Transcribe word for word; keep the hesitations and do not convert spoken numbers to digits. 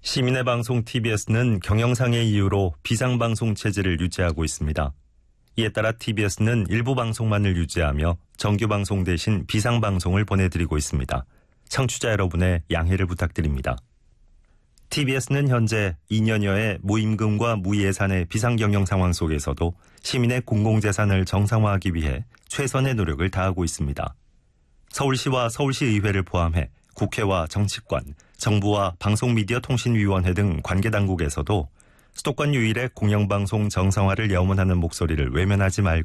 시민의 방송 티비에스는 경영상의 이유로 비상방송 체제를 유지하고 있습니다. 이에 따라 티비에스는 일부 방송만을 유지하며 정규방송 대신 비상방송을 보내드리고 있습니다. 청취자 여러분의 양해를 부탁드립니다. 티비에스는 현재 이 년여의 무임금과 무예산의 비상경영 상황 속에서도 시민의 공공재산을 정상화하기 위해 최선의 노력을 다하고 있습니다. 서울시와 서울시의회를 포함해 국회와 정치권, 정부와 방송미디어통신위원회 등 관계당국에서도 수도권 유일의 공영방송 정상화를 염원하는 목소리를 외면하지 말고